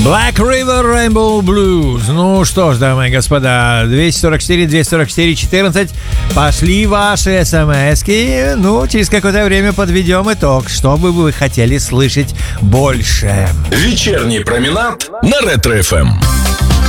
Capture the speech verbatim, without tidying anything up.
Black River Rainbow Blues. Ну что ж, дамы и господа, двести сорок четыре двести сорок четыре четырнадцать. Пошли ваши смски. Ну, через какое-то время подведем итог. Что бы вы хотели слышать больше? Вечерний променад на Ретро-эф эм.